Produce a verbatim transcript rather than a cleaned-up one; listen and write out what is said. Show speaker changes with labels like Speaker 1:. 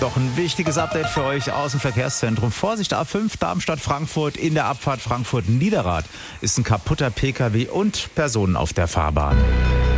Speaker 1: Doch ein wichtiges Update für euch aus dem Verkehrszentrum. Vorsicht, A fünf Darmstadt-Frankfurt in der Abfahrt Frankfurt-Niederrad ist ein kaputter Pkw und Personen auf der Fahrbahn.